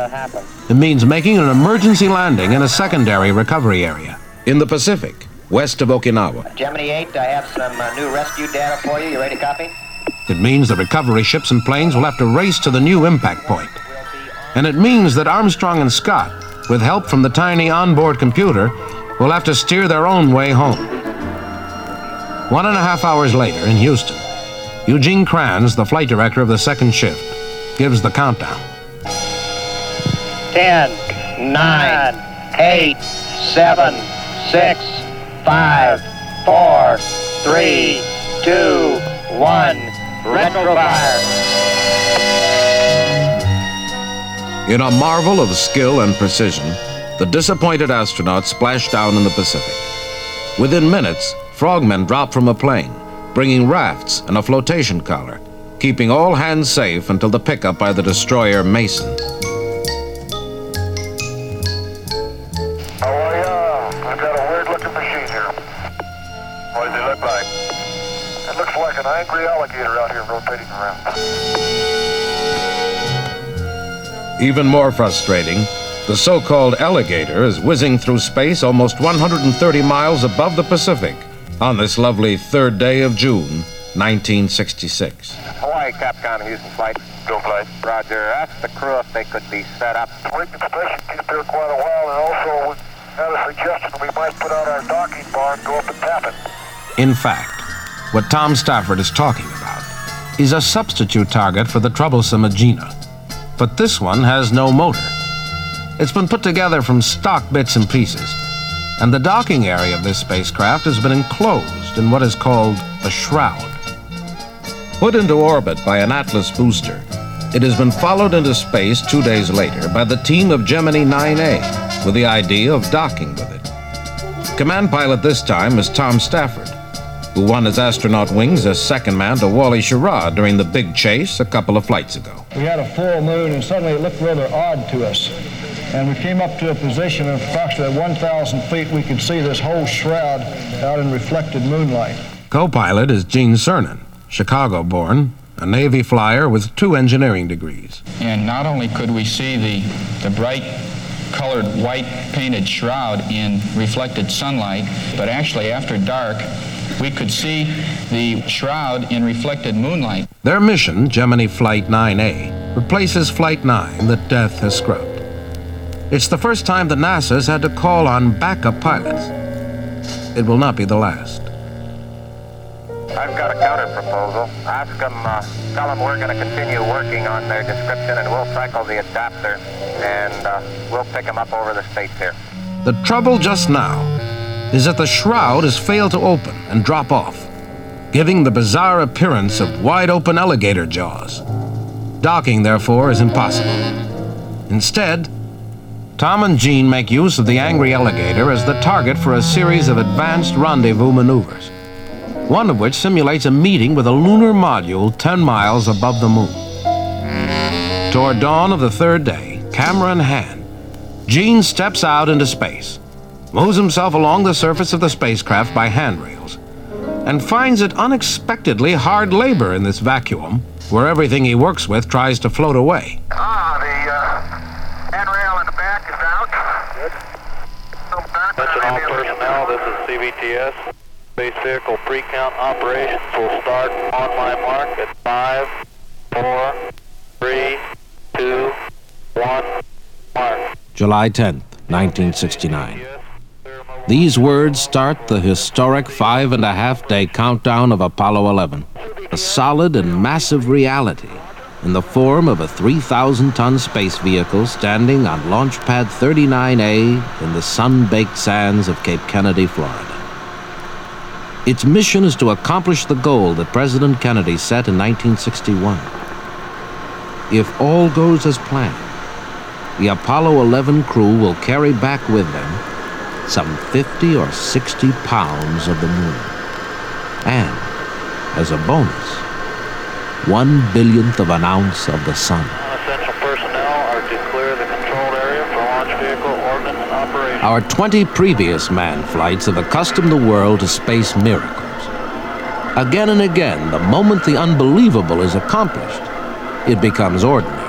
happen. It means making an emergency landing in a secondary recovery area in the Pacific, west of Okinawa. Gemini 8, I have some new rescue data for you. You ready to copy? It means the recovery ships and planes will have to race to the new impact point. And it means that Armstrong and Scott, with help from the tiny onboard computer, will have to steer their own way home. 1.5 hours later in Houston, Eugene Kranz, the flight director of the second shift, gives the countdown. 10, 9, 8, 7, 6, 5, 4, 3, 2, 1, retrofire. In a marvel of skill and precision, the disappointed astronauts splashed down in the Pacific. Within minutes, frogmen dropped from a plane, bringing rafts and a flotation collar, keeping all hands safe until the pickup by the destroyer Mason. I've got a weird-looking machine here. What does it look like? It looks like an angry alligator out here rotating around. Even more frustrating, the so-called alligator is whizzing through space almost 130 miles above the Pacific on this lovely third day of June, 1966. Hawaii, Capcom, Houston flight. Go flight. Roger. Ask the crew if they could be set up. We can keep there quite a while, and also we had a suggestion we might put out our docking bar and go up and tap it. In fact, what Tom Stafford is talking about is a substitute target for the troublesome Agena. But this one has no motor. It's been put together from stock bits and pieces, and the docking area of this spacecraft has been enclosed in what is called a shroud. Put into orbit by an Atlas booster, it has been followed into space 2 days later by the team of Gemini 9A with the idea of docking with it. Command pilot this time is Tom Stafford, who won his astronaut wings as second man to Wally Schirra during the big chase a couple of flights ago. We had a full moon, and suddenly it looked rather odd to us. And we came up to a position of approximately 1,000 feet. We could see this whole shroud out in reflected moonlight. Co-pilot is Gene Cernan, Chicago-born, a Navy flyer with 2 engineering degrees. And not only could we see the bright colored white painted shroud in reflected sunlight, but actually after dark, we could see the shroud in reflected moonlight. Their mission, Gemini Flight 9A, replaces Flight 9 that death has scrubbed. It's the first time that NASA's had to call on backup pilots. It will not be the last. I've got a counter proposal. Ask them, tell them we're going to continue working on their description, and we'll cycle the adapter, and we'll pick them up over the space here. The trouble just now is that the shroud has failed to open and drop off, giving the bizarre appearance of wide-open alligator jaws. Docking, therefore, is impossible. Instead, Tom and Gene make use of the angry alligator as the target for a series of advanced rendezvous maneuvers, one of which simulates a meeting with a lunar module 10 miles above the moon. Toward dawn of the third day, camera in hand, Gene steps out into space, moves himself along the surface of the spacecraft by handrails, and finds it unexpectedly hard labor in this vacuum where everything he works with tries to float away. The handrail in the back is out. Good. Attention all personnel, this is CVTS. Space vehicle pre-count operations will start on my mark at 5, 4, 3, 2, 1, mark. July 10th, 1969. These words start the historic 5.5-day countdown of Apollo 11, a solid and massive reality in the form of a 3,000-ton space vehicle standing on Launch Pad 39A in the sun-baked sands of Cape Kennedy, Florida. Its mission is to accomplish the goal that President Kennedy set in 1961. If all goes as planned, the Apollo 11 crew will carry back with them some 50 or 60 pounds of the moon. And, as a bonus, 1/1000th of an ounce of the sun. Non-essential personnel are to clear the controlled area for launch vehicle ordnance operation. Our 20 previous manned flights have accustomed the world to space miracles. Again and again, the moment the unbelievable is accomplished, it becomes ordinary.